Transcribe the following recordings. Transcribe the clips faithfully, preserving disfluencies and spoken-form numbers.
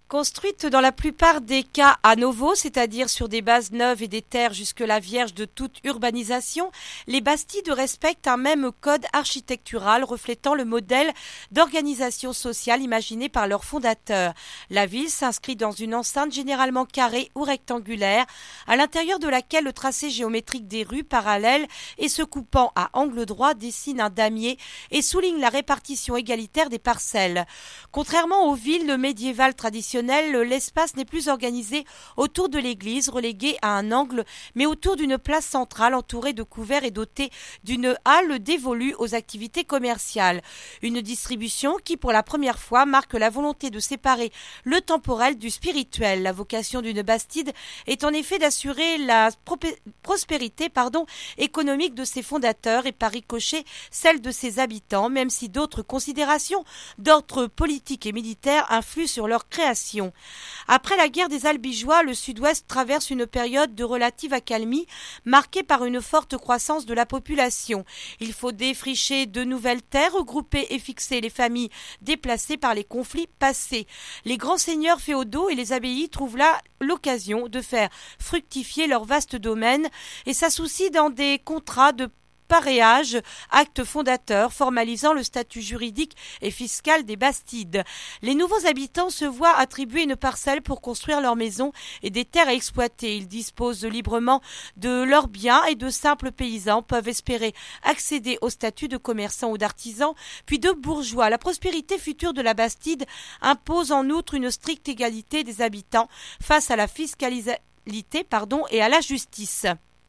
Construites dans la plupart des cas à novo, c'est-à-dire sur des bases neuves et des terres jusque-là vierges de toute urbanisation, les bastides respectent un même code architectural reflétant le modèle d'organisation sociale imaginé par leurs fondateurs. La ville s'inscrit dans une enceinte généralement carrée ou rectangulaire, à l'intérieur de laquelle le tracé géométrique des rues parallèles et se coupant à angle droit dessine un damier et souligne la répartition égalitaire des parcelles. Contrairement aux villes médiévales traditionnelles, l'espace n'est plus organisé autour de l'église, relégué à un angle, mais autour d'une place centrale entourée de couverts et dotée d'une halle dévolue aux activités commerciales. Une distribution qui, pour la première fois, marque la volonté de séparer le temporel du spirituel. La vocation d'une bastide est en effet d'assurer la prospérité pardon, économique de ses fondateurs et par ricochet celle de ses habitants, même si d'autres considérations d'ordre politique et militaire influent sur leur création. Après la guerre des Albigeois, le Sud-Ouest traverse une période de relative accalmie, marquée par une forte croissance de la population. Il faut défricher de nouvelles terres, regrouper et fixer les familles déplacées par les conflits passés. Les grands seigneurs féodaux et les abbayes trouvent là l'occasion de faire fructifier leur vaste domaine et s'associent dans des contrats de paréage, acte fondateur formalisant le statut juridique et fiscal des bastides. Les nouveaux habitants se voient attribuer une parcelle pour construire leur maison et des terres à exploiter. Ils disposent librement de leurs biens et de simples paysans peuvent espérer accéder au statut de commerçant ou d'artisan, puis de bourgeois. La prospérité future de la bastide impose en outre une stricte égalité des habitants face à la fiscalité pardon, et à la justice.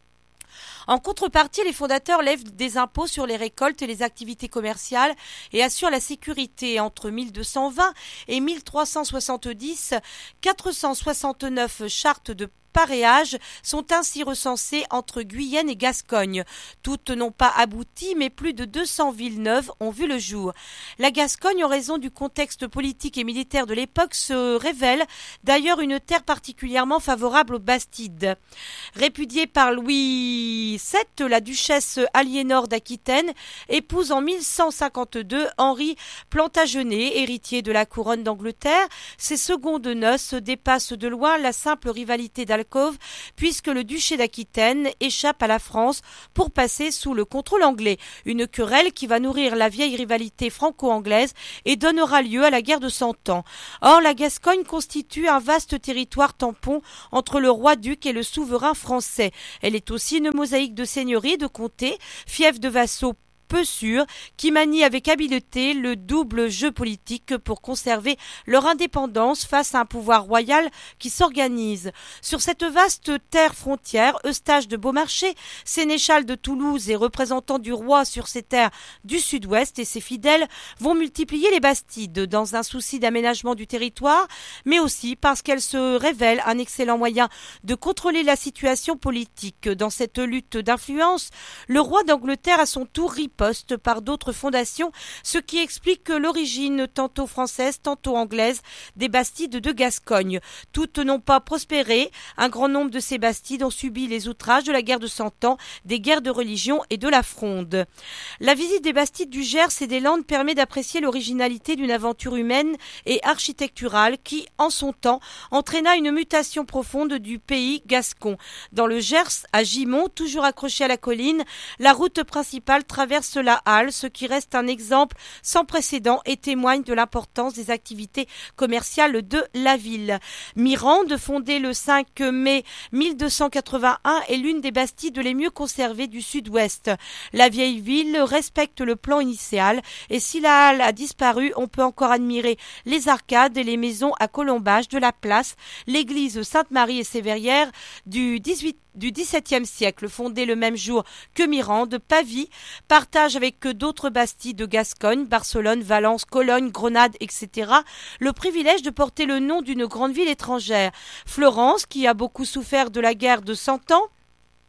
En contrepartie, les fondateurs lèvent des impôts sur les récoltes et les activités commerciales et assurent la sécurité. Entre mille deux cent vingt et mille trois cent soixante-dix, quatre cent soixante-neuf chartes de paréage sont ainsi recensées entre Guyenne et Gascogne. Toutes n'ont pas abouti, mais plus de deux cents villes neuves ont vu le jour. La Gascogne, en raison du contexte politique et militaire de l'époque, se révèle d'ailleurs une terre particulièrement favorable aux bastides. Répudiée par Louis sept, la duchesse Aliénor d'Aquitaine épouse en mille cent cinquante-deux Henri Plantagenet, héritier de la couronne d'Angleterre. Ces secondes noces dépassent de loin la simple rivalité d'Alcove, puisque le duché d'Aquitaine échappe à la France pour passer sous le contrôle anglais. Une querelle qui va nourrir la vieille rivalité franco-anglaise et donnera lieu à la guerre de Cent Ans. Or, la Gascogne constitue un vaste territoire tampon entre le roi-duc et le souverain français. Elle est aussi une mosaïque de seigneuries, de comtés, fiefs de vassaux peu sûrs, qui manient avec habileté le double jeu politique pour conserver leur indépendance face à un pouvoir royal qui s'organise. Sur cette vaste terre frontière, Eustache de Beaumarchais, sénéchal de Toulouse et représentant du roi sur ces terres du sud-ouest et ses fidèles vont multiplier les bastides dans un souci d'aménagement du territoire, mais aussi parce qu'elles se révèlent un excellent moyen de contrôler la situation politique. Dans cette lutte d'influence, le roi d'Angleterre à son tour riposte poste par d'autres fondations, ce qui explique l'origine tantôt française, tantôt anglaise des bastides de Gascogne. Toutes n'ont pas prospéré. Un grand nombre de ces bastides ont subi les outrages de la guerre de Cent Ans, des guerres de religion et de la Fronde. La visite des bastides du Gers et des Landes permet d'apprécier l'originalité d'une aventure humaine et architecturale qui, en son temps, entraîna une mutation profonde du pays gascon. Dans le Gers, à Gimont, toujours accroché à la colline, la route principale traverse la Halle, ce qui reste un exemple sans précédent et témoigne de l'importance des activités commerciales de la ville. Mirande, fondée le cinq mai mille deux cent quatre-vingt-un, est l'une des bastides les mieux conservées du sud-ouest. La vieille ville respecte le plan initial et si la Halle a disparu, on peut encore admirer les arcades et les maisons à colombage de la place, l'église Sainte-Marie et Sévérière du dix-huit du dix-septième siècle, fondée le même jour que Mirande, Pavie, partage avec d'autres bastilles de Gascogne, Barcelone, Valence, Cologne, Grenade, et cetera, le privilège de porter le nom d'une grande ville étrangère. Florence, qui a beaucoup souffert de la guerre de Cent Ans,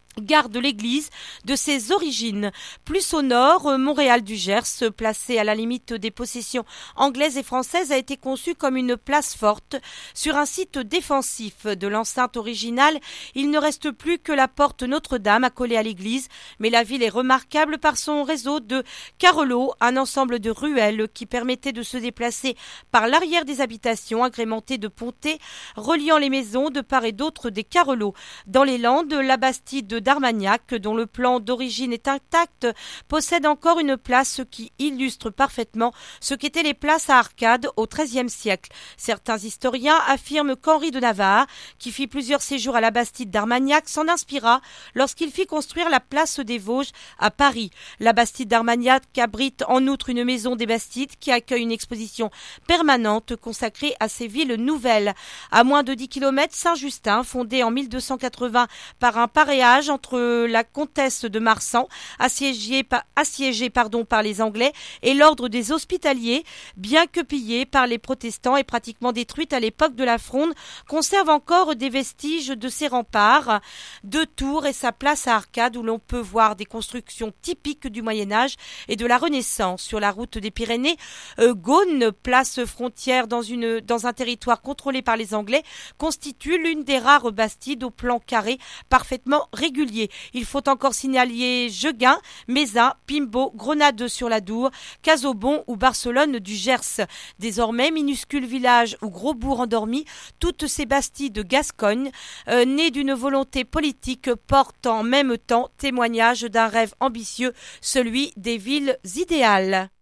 garde l'église de ses origines. Plus au nord, Montréal-du-Gers, placé à la limite des possessions anglaises et françaises, a été conçu comme une place forte. Sur un site défensif de l'enceinte originale, il ne reste plus que la porte Notre-Dame accolée à l'église, mais la ville est remarquable par son réseau de carrelots, un ensemble de ruelles qui permettait de se déplacer par l'arrière des habitations, agrémentées de pontées reliant les maisons de part et d'autre des carrelots. Dans les Landes, la bastide de d'Armagnac, dont le plan d'origine est intact, possède encore une place qui illustre parfaitement ce qu'étaient les places à arcades au treizième siècle. Certains historiens affirment qu'Henri de Navarre, qui fit plusieurs séjours à la bastide d'Armagnac, s'en inspira lorsqu'il fit construire la place des Vosges à Paris. La bastide d'Armagnac abrite en outre une maison des Bastides qui accueille une exposition permanente consacrée à ces villes nouvelles. À moins de dix kilomètres, Saint-Justin, fondé en mille deux cent quatre-vingts par un paréage entre la comtesse de Marsan, assiégée, par, assiégée pardon, par les Anglais, et l'ordre des Hospitaliers, bien que pillée par les protestants et pratiquement détruite à l'époque de la Fronde, conserve encore des vestiges de ses remparts, deux tours et sa place à arcades où l'on peut voir des constructions typiques du Moyen-Âge et de la Renaissance. Sur la route des Pyrénées, euh, Gaune, place frontière dans, une, dans un territoire contrôlé par les Anglais, constitue l'une des rares bastides au plan carré parfaitement régulier. Il faut encore signaler Jegun, Mézin, Pimbaud, Grenade-sur-l'Adour, Casaubon ou Barcelone du Gers. Désormais, minuscule village ou gros bourg endormi, toutes ces bastilles de Gascogne, euh, nées d'une volonté politique, portent en même temps témoignage d'un rêve ambitieux, celui des villes idéales.